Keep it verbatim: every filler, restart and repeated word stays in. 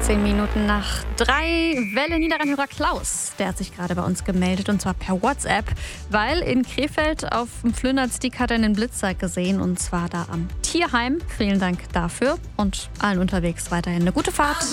Zehn Minuten nach drei. Welle Niederrheinhörer Klaus, der hat sich gerade bei uns gemeldet und zwar per WhatsApp, weil in Krefeld auf dem Flöhnerstieg hat er einen Blitzer gesehen und zwar da am Tierheim. Vielen Dank dafür und allen unterwegs weiterhin eine gute Fahrt.